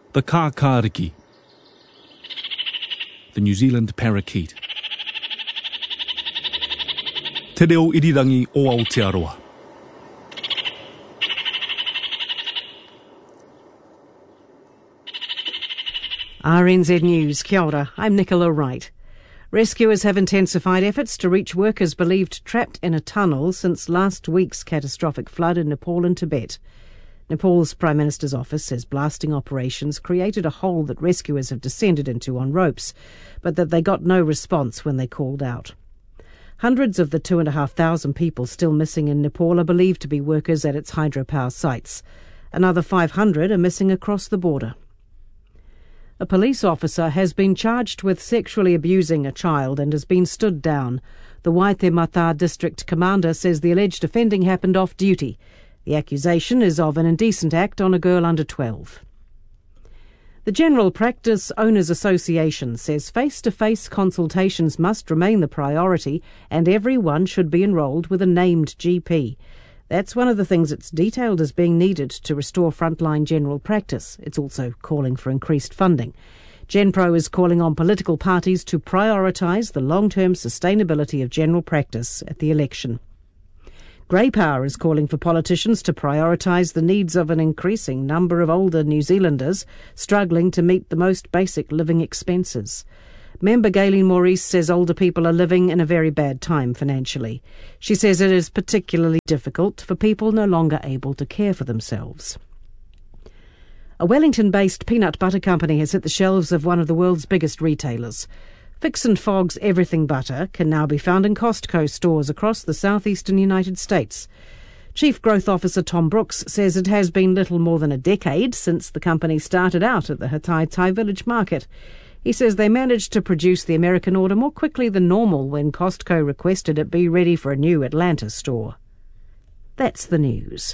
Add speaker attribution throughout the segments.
Speaker 1: the kākāriki, the New Zealand parakeet. Te reo irirangi o Aotearoa.
Speaker 2: RNZ News, kia ora, I'm Nicola Wright. Rescuers have intensified efforts to reach workers believed trapped in a tunnel since last week's catastrophic flood in Nepal and Tibet. Nepal's Prime Minister's office says blasting operations created a hole that rescuers have descended into on ropes, but that they got no response when they called out. Hundreds of the 2,500 people still missing in Nepal are believed to be workers at its hydropower sites. Another 500 are missing across the border. A police officer has been charged with sexually abusing a child and has been stood down. The Waitemata district commander says the alleged offending happened off duty. The accusation is of an indecent act on a girl under 12. The General Practice Owners Association says face-to-face consultations must remain the priority and everyone should be enrolled with a named GP. That's one of the things it's detailed as being needed to restore frontline general practice. It's also calling for increased funding. GenPro is calling on political parties to prioritise the long-term sustainability of general practice at the election. Grey Power is calling for politicians to prioritise the needs of an increasing number of older New Zealanders struggling to meet the most basic living expenses. Member Gayleen Maurice says older people are living in a very bad time financially. She says it is particularly difficult for people no longer able to care for themselves. A Wellington-based peanut butter company has hit the shelves of one of the world's biggest retailers. Fix and Fogg's Everything Butter can now be found in Costco stores across the southeastern United States. Chief Growth Officer Tom Brooks says it has been little more than a decade since the company started out at the Hataitai Village Market. He says they managed to produce the American order more quickly than normal when Costco requested it be ready for a new Atlanta store. That's the news.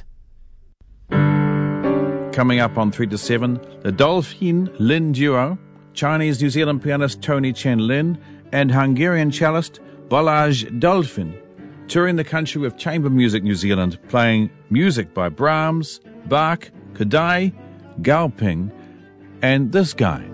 Speaker 3: Coming up on 3 to 7, the Dolphin Lin duo, Chinese New Zealand pianist Tony Chen Lin and Hungarian cellist Balázs Dolphin, touring the country with Chamber Music New Zealand, playing music by Brahms, Bach, Kadai, Gaoping, and this guy.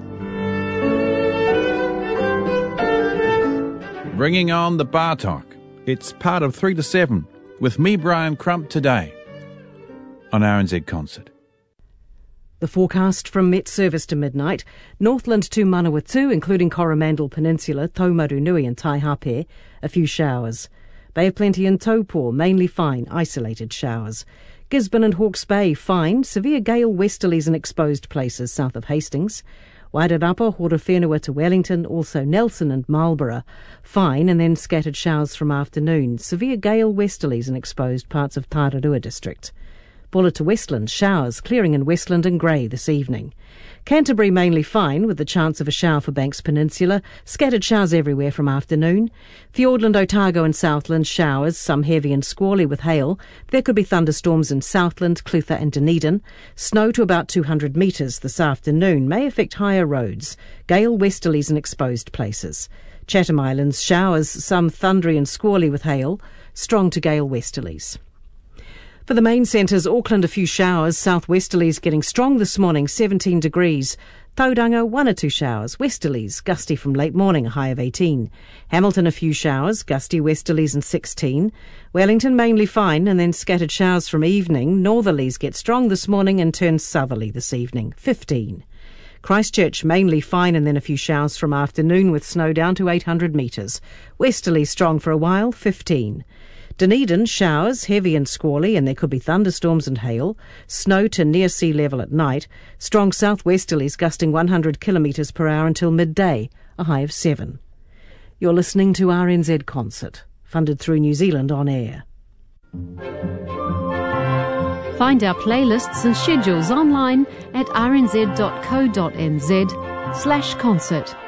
Speaker 3: Bringing on the Bartok. It's part of 3 to 7 with me, Brian Crump, today on RNZ Concert.
Speaker 2: The forecast from Met Service to midnight. Northland to Manawatu, including Coromandel Peninsula, Taumarunui and Taihape, a few showers. Bay of Plenty and Taupo, mainly fine, isolated showers. Gisborne and Hawke's Bay, fine, severe gale westerlies in exposed places south of Hastings. Wairarapa, Horowhenua to Wellington, also Nelson and Marlborough, fine, and then scattered showers from afternoon. Severe gale westerlies in exposed parts of Tararua district. Buller to Westland, showers, clearing in Westland and grey this evening. Canterbury mainly fine, with the chance of a shower for Banks Peninsula. Scattered showers everywhere from afternoon. Fiordland, Otago and Southland, showers, some heavy and squally with hail. There could be thunderstorms in Southland, Clutha and Dunedin. Snow to about 200 metres this afternoon may affect higher roads. Gale westerlies in exposed places. Chatham Islands, showers, some thundery and squally with hail. Strong to gale westerlies. For the main centres, Auckland a few showers, southwesterlies getting strong this morning, 17 degrees. Tauranga 1 or 2 showers, westerlies, gusty from late morning, a high of 18. Hamilton a few showers, gusty westerlies and 16. Wellington mainly fine and then scattered showers from evening. Northerlies get strong this morning and turn southerly this evening, 15. Christchurch mainly fine and then a few showers from afternoon with snow down to 800 metres. Westerlies strong for a while, 15. Dunedin, showers, heavy and squally, and there could be thunderstorms and hail. Snow to near sea level at night. Strong southwesterlies gusting 100 kilometres per hour until midday, a high of 7. You're listening to RNZ Concert, funded through New Zealand On Air.
Speaker 4: Find our playlists and schedules online at rnz.co.nz/concert.